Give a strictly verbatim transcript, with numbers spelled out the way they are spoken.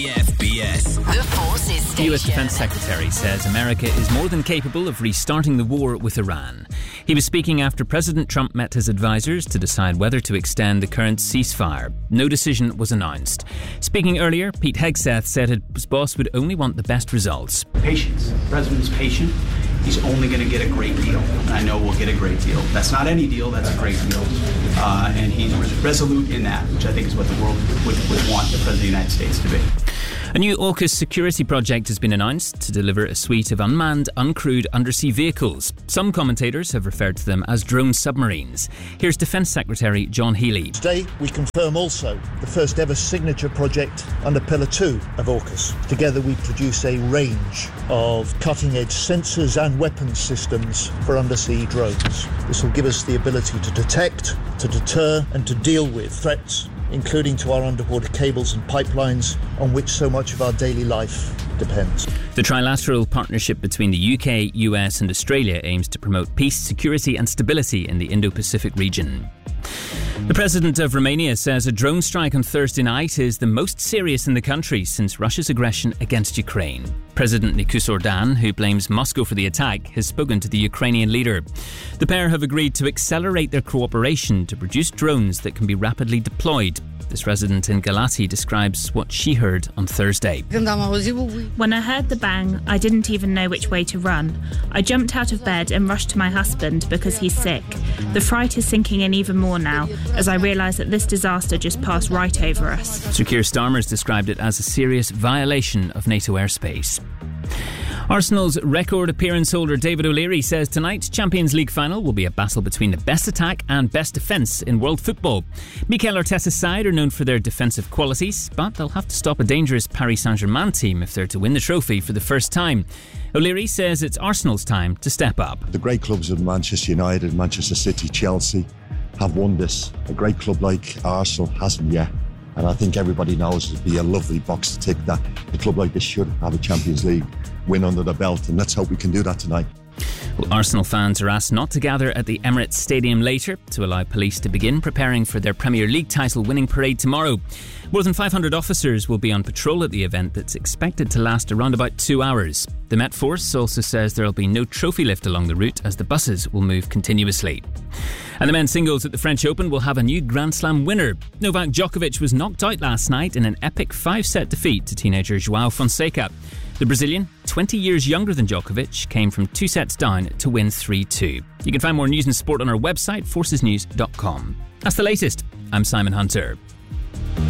F B S. The Forces Station. The U S Defense Secretary says America is more than capable of restarting the war with Iran. He was speaking after President Trump met his advisors to decide whether to extend the current ceasefire. No decision was announced. Speaking earlier, Pete Hegseth said his boss would only want the best results. Patience. The president's patient. He's only going to get a great deal. And I know we'll get a great deal. That's not any deal, that's a great deal. Uh, and he's resolute in that, which I think is what the world would, would want the President of the United States to be. A new AUKUS security project has been announced to deliver a suite of unmanned, uncrewed undersea vehicles. Some commentators have referred to them as drone submarines. Here's Defence Secretary John Healey. Today we confirm also the first ever signature project under Pillar two of AUKUS. Together we produce a range of cutting-edge sensors and weapons systems for undersea drones. This will give us the ability to detect, to deter and to deal with threats, including to our underwater cables and pipelines on which so much of our daily life depends. The trilateral partnership between the U K, U S and Australia aims to promote peace, security and stability in the Indo-Pacific region. The President of Romania says a drone strike on Thursday night is the most serious in the country since Russia's aggression against Ukraine. President Nicolae Orban, who blames Moscow for the attack, has spoken to the Ukrainian leader. The pair have agreed to accelerate their cooperation to produce drones that can be rapidly deployed. This resident in Galati describes what she heard on Thursday. When I heard the bang, I didn't even know which way to run. I jumped out of bed and rushed to my husband because he's sick. The fright is sinking in even more now as I realise that this disaster just passed right over us. Sir Keir Starmer's described it as a serious violation of NATO airspace. Arsenal's record appearance holder David O'Leary says tonight's Champions League final will be a battle between the best attack and best defence in world football. Mikel Arteta's side are known for their defensive qualities, but they'll have to stop a dangerous Paris Saint-Germain team if they're to win the trophy for the first time. O'Leary says it's Arsenal's time to step up. The great clubs of Manchester United, Manchester City, Chelsea have won this. A great club like Arsenal hasn't yet. And I think everybody knows it'd be a lovely box to tick that a club like this should have a Champions League win under the belt, and let's hope we can do that tonight. Well, Arsenal fans are asked not to gather at the Emirates Stadium later to allow police to begin preparing for their Premier League title winning parade tomorrow. More than five hundred officers will be on patrol at the event that's expected to last around about two hours. The Met Force also says there will be no trophy lift along the route as the buses will move continuously. And the men's singles at the French Open will have a new Grand Slam winner. Novak Djokovic was knocked out last night in an epic five-set defeat to teenager João Fonseca. The Brazilian, twenty years younger than Djokovic, came from two sets down to win three two. You can find more news and sport on our website, forces news dot com. That's the latest. I'm Simon Hunter.